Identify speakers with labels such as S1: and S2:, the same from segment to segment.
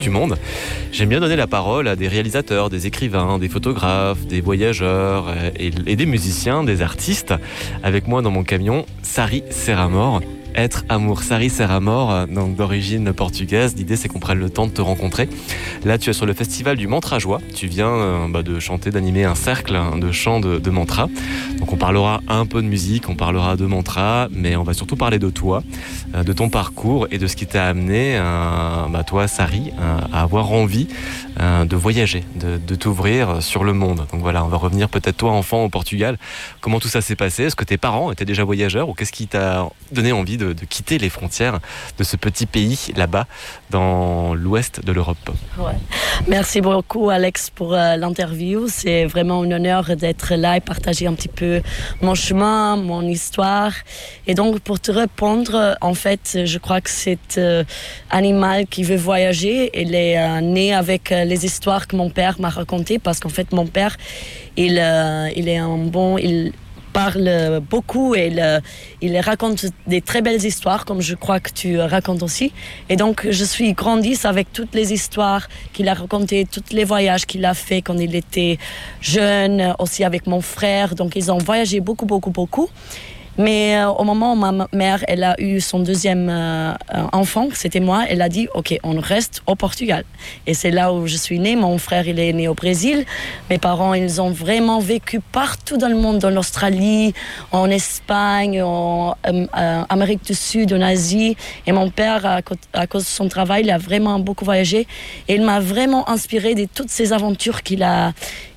S1: Du monde. J'aime bien donner la parole à des réalisateurs, des écrivains, des photographes, des voyageurs et des musiciens, des artistes. Avec moi dans mon camion, Sari Serra-Mort. Être amour, Sari Serra-Mort, donc d'origine portugaise. L'idée, c'est qu'on prenne le temps de te rencontrer. Là, tu es sur le festival du Mantra-Joie. Tu viens de chanter, d'animer un cercle de chant de mantra. Donc, on parlera un peu de musique, on parlera de mantra, mais on va surtout parler de toi, de ton parcours et de ce qui t'a amené, toi, Sari, à avoir envie de voyager, de t'ouvrir sur le monde. Donc voilà, on va revenir peut-être toi, enfant, au Portugal. Comment tout ça s'est passé? Est-ce que tes parents étaient déjà voyageurs ou qu'est-ce qui t'a donné envie de quitter les frontières de ce petit pays là-bas dans l'ouest de l'Europe?
S2: Ouais. Merci beaucoup Alex pour l'interview. C'est vraiment un honneur d'être là et partager un petit peu mon chemin, mon histoire. Et donc pour te répondre, en fait, je crois que cet animal qui veut voyager, il est né avec les histoires que mon père m'a racontées parce qu'en fait mon père, il est il parle beaucoup et il raconte des très belles histoires comme je crois que tu racontes aussi. Et donc je suis grandie avec toutes les histoires qu'il a racontées, tous les voyages qu'il a fait quand il était jeune, aussi avec mon frère. Donc ils ont voyagé beaucoup. Mais au moment où ma mère elle a eu son deuxième enfant, c'était moi, elle a dit ok, on reste au Portugal. Et c'est là où je suis née. Mon frère il est né au Brésil. Mes parents ils ont vraiment vécu partout dans le monde, dans l'Australie, en Espagne, en Amérique du Sud, en Asie. Et mon père, à cause de son travail, il a vraiment beaucoup voyagé. Et il m'a vraiment inspirée de toutes ces aventures qu'il a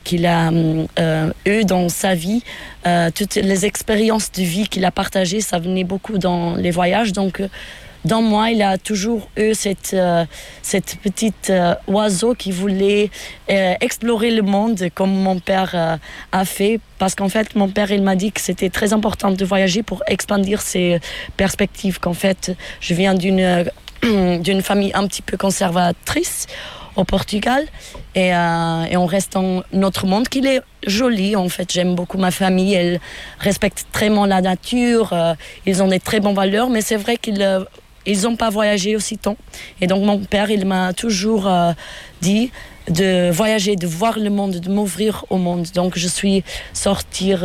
S2: eu dans sa vie, toutes les expériences de vie qu'il a partagées, ça venait beaucoup dans les voyages. Donc, dans moi, il a toujours eu cette petite oiseau qui voulait explorer le monde comme mon père a fait. Parce qu'en fait, mon père, il m'a dit que c'était très important de voyager pour expandir ses perspectives. Qu'en fait, je viens d'une famille un petit peu conservatrice au Portugal et on reste dans notre monde qui est joli. En fait, j'aime beaucoup ma famille, elle respecte très bien la nature, ils ont des très bonnes valeurs, mais c'est vrai qu'ils n'ont pas voyagé aussitôt. Et donc mon père, il m'a toujours dit de voyager, de voir le monde, de m'ouvrir au monde. Donc je suis sortie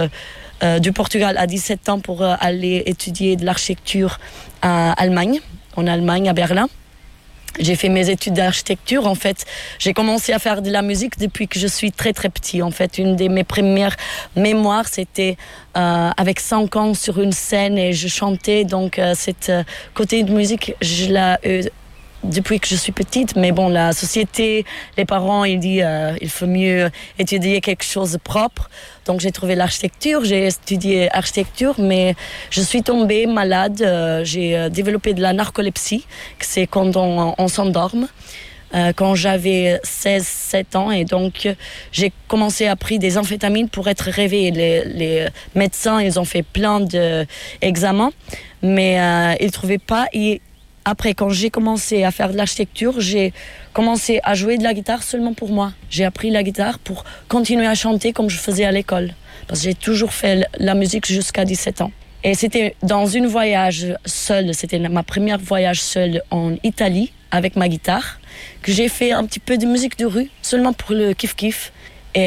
S2: du Portugal à 17 ans pour aller étudier de l'architecture en Allemagne, à Berlin. J'ai fait mes études d'architecture. En fait, j'ai commencé à faire de la musique depuis que je suis très petit. En fait, une de mes premières mémoires, c'était avec 5 ans sur une scène et je chantais. Donc, cette côté de musique, je l'ai depuis que je suis petite. Mais bon, la société, les parents, ils disent il faut mieux étudier quelque chose de propre. Donc, j'ai trouvé l'architecture, j'ai étudié architecture, mais je suis tombée malade. J'ai développé de la narcolepsie, c'est quand on s'endorme. Quand j'avais 16-17 ans, et donc j'ai commencé à prendre des amphétamines pour être réveillée. Les médecins, ils ont fait plein d'examens, mais ils ne trouvaient pas. Et après, quand j'ai commencé à faire de l'architecture, j'ai commencé à jouer de la guitare seulement pour moi. J'ai appris la guitare pour continuer à chanter comme je faisais à l'école. Parce que j'ai toujours fait la musique jusqu'à 17 ans. Et c'était dans un voyage seul, c'était ma première voyage seule en Italie avec ma guitare, que j'ai fait un petit peu de musique de rue, seulement pour le kiff-kiff. Et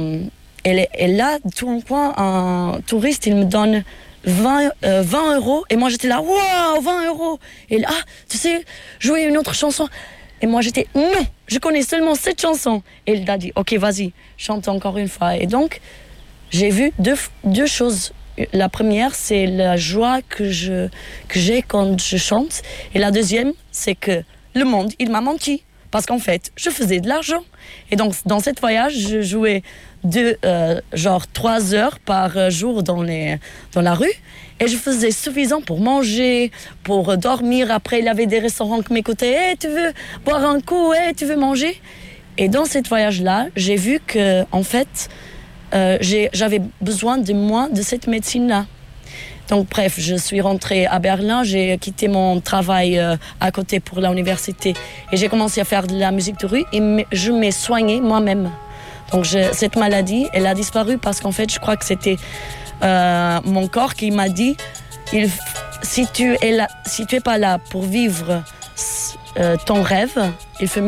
S2: là, tout en coin, un touriste, il me donne 20 euros. Et moi, j'étais là, waouh, 20 euros. Et là, tu sais, jouer une autre chanson. Et moi, j'étais, non, je connais seulement cette chanson. Et il a dit, ok, vas-y, chante encore une fois. Et donc, j'ai vu deux choses. La première, c'est la joie que j'ai quand je chante. Et la deuxième, c'est que le monde, il m'a menti. Parce qu'en fait, je faisais de l'argent. Et donc, dans cette voyage, je jouais 3 heures par jour dans la rue. Et je faisais suffisant pour manger, pour dormir. Après, il y avait des restaurants qui m'écoutaient. Hey, tu veux boire un coup? Hey, tu veux manger? Et dans ce voyage-là, j'ai vu que, en fait, j'avais besoin de moins de cette médecine-là. Donc bref, je suis rentrée à Berlin, j'ai quitté mon travail à côté pour l'université et j'ai commencé à faire de la musique de rue et je m'ai soignée moi-même. Donc cette maladie, elle a disparu parce qu'en fait, je crois que c'était mon corps qui m'a dit si tu es pas là pour vivre ton rêve. Il faut